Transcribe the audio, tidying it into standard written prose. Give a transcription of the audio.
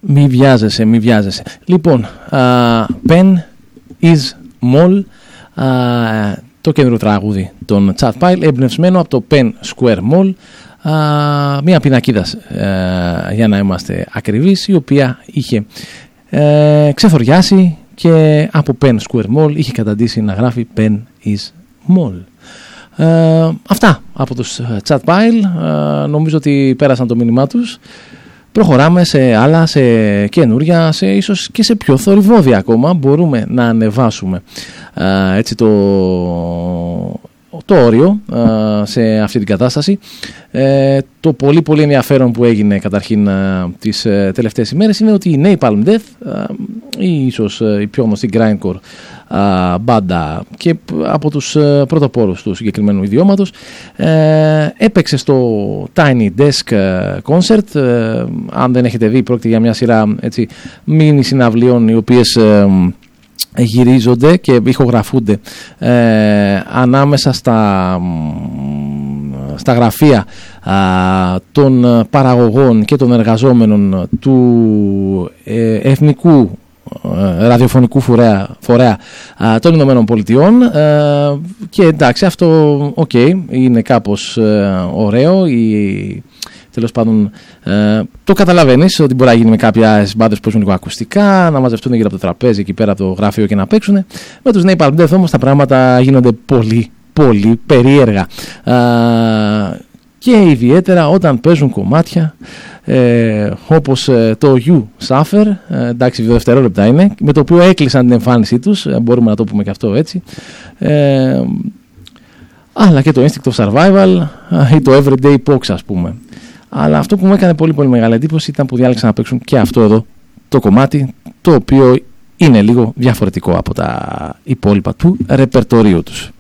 Μη βιάζεσαι. Λοιπόν, Pen is Mall, το καινούριο τραγούδι των Chat Pile, εμπνευσμένο από το Pen Square Mall, μια πινακίδα για να είμαστε ακριβείς, η οποία είχε ξεφοριάσει και από Pen Square Mall είχε καταντήσει να γράφει Pen is Mall. Αυτά από τους Chat Pile. Νομίζω ότι πέρασαν το μήνυμά τους. Προχωράμε σε άλλα, σε καινούρια, σε ίσως και σε πιο θορυβόδια ακόμα. Μπορούμε να ανεβάσουμε έτσι το όριο σε αυτή την κατάσταση. Το πολύ πολύ ενδιαφέρον που έγινε καταρχήν τις τελευταίες ημέρες είναι ότι η Napalm Death, ή ίσως η πιο γνωστή grindcore μπάντα και από τους πρωτοπόρους του συγκεκριμένου ιδιώματος, έπαιξε στο Tiny Desk Concert. Αν δεν έχετε δει, πρόκειται για μια σειρά έτσι μίνι συναυλίων οι οποίες γυρίζονται και ηχογραφούνται ανάμεσα στα γραφεία των παραγωγών και των εργαζόμενων του Εθνικού ραδιοφωνικού φορέα των Ηνωμένων Πολιτειών, και εντάξει, αυτό είναι κάπως ωραίο, τέλος πάντων το καταλαβαίνεις ότι μπορεί να γίνει με κάποιες μπάντες που παίζουν λίγο ακουστικά, να μαζευτούν γύρω από το τραπέζι εκεί πέρα από το γραφείο και να παίξουν. Με τους Napalm Death όμως τα πράγματα γίνονται πολύ πολύ περίεργα, και ιδιαίτερα όταν παίζουν κομμάτια όπως το You Suffer, εντάξει 2 δευτερόλεπτα είναι, με το οποίο έκλεισαν την εμφάνισή τους, μπορούμε να το πούμε και αυτό έτσι, αλλά και το Instinct of Survival ή το Everyday Pox, ας πούμε. Αλλά αυτό που μου έκανε πολύ πολύ μεγάλη εντύπωση ήταν που διάλεξαν να παίξουν και αυτό εδώ το κομμάτι, το οποίο είναι λίγο διαφορετικό από τα υπόλοιπα του ρεπερτορίου τους.